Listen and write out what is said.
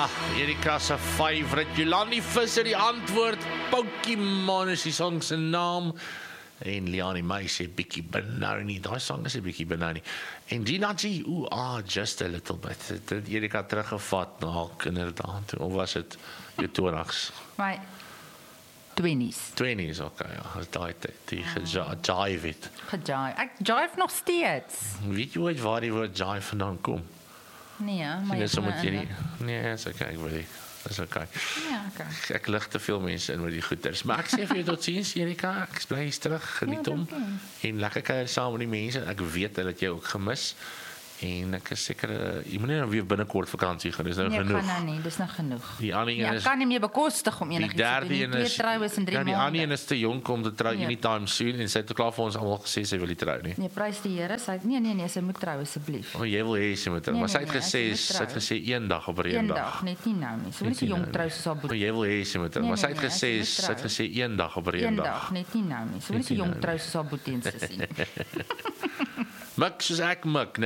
Erika se favourite. Jolandi Visser die antwoord. Pokémon is die song se naam. En Leonie May sê bietjie Benoni. Daai song is 'n bietjie Benoni. En Gina G, just a little bit. Dit Erika teruggevat na inderdaad. Of was dit jou 20's? My 20's. 20's, okay, ja. Daai tyd, die gejive het. Gejive. Ek jive nog steeds. Weet jy ooit waar die woord jive vandaan kom? Nee, maar Dis omdat jy nie. Nee, is okay, ek weet. Dis okay. Ja, okay. Ek lig te veel mense in met die goeters. Maar ek sê vir jou tot ziens, Erika. Ek bly hier terug, geniet hom. En lekker kuier saam met die mense. Ek weet hulle het jou ook gemis. En ek is seker jy moet nie weer binnekort vakansie gaan. Dis nou genoeg. Nee, ek kan nou nie, dis nou genoeg. Die ander een Ja, is ek kan nie meer bekostig om enigiets te doen. die derde een is 2 troues in 3 ja, die maande. ander een is te jonk om te trou anytime soon en sy het klaar vir ons almal gesê sy wil nie trou nie. Nee, prys die Here, sy nee, sy moet trou asseblief. Jy wil hê sy moet trou, Nee, maar sy nee, het nee, gesê sy sy moet het gesê eendag op 'n Eendag, eendag. net nie nou nie. Sy wil nie so jong trou soos haar boetie. Jy wil hê sy moet trou, Nee, maar sy nee, het nee, gesê sy sy moet het gesê eendag op 'n eendag. Eendag, net nie nou nie. Sy wil nie so jong trou soos haar boetie en sussie nie. Mik soos ek mik.